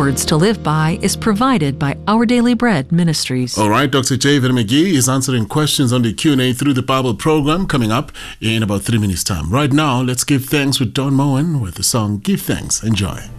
words to live by is provided by Our Daily Bread Ministries. All right, Dr. David McGee is answering questions on the Q&A through the Bible program coming up in about 3 minutes' time. Right now, let's give thanks with Don Moen with the song Give Thanks. Enjoy.